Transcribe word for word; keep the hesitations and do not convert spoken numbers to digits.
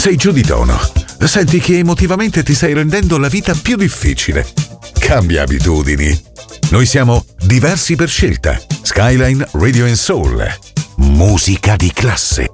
Sei giù di tono. Senti che emotivamente ti stai rendendo la vita più difficile. Cambia abitudini. Noi siamo diversi per scelta. Skyline Radio and Soul. Musica di classe.